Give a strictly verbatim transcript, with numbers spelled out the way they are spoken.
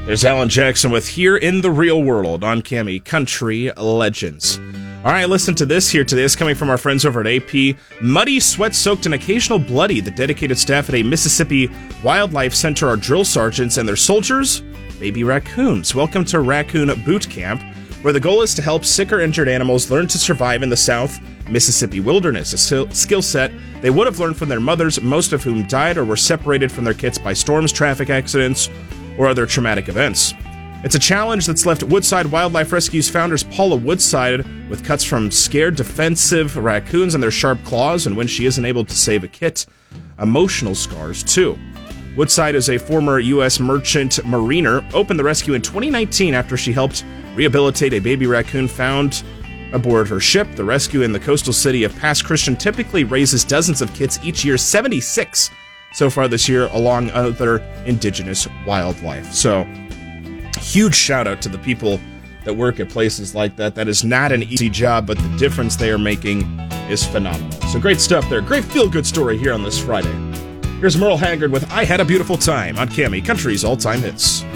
There's Alan Jackson with Here in the Real World on Cami Country Legends. All right, listen to this here today. It's coming from our friends over at A P. Muddy, sweat-soaked, and occasional bloody. The dedicated staff at a Mississippi Wildlife Center are drill sergeants and their soldiers, baby raccoons. Welcome to Raccoon Boot Camp, where the goal is to help sick or injured animals learn to survive in the South Mississippi wilderness, a skill set they would have learned from their mothers, most of whom died or were separated from their kits by storms, traffic accidents, or other traumatic events. It's a challenge that's left Woodside Wildlife Rescue's founders Paula Woodside with cuts from scared, defensive raccoons and their sharp claws, and when she isn't able to save a kit, emotional scars too. Woodside is a former U S merchant mariner, opened the rescue in twenty nineteen after she helped rehabilitate a baby raccoon found aboard her ship. The rescue in the coastal city of Pass Christian typically raises dozens of kits each year, seventy-six so far this year, along other indigenous wildlife. So, huge shout out to the people that work at places like that. That is not an easy job, but the difference they are making is phenomenal. So great stuff there. Great feel-good story here on this Friday. Here's Merle Haggard with I Had a Beautiful Time on Cami Country's All-Time Hits.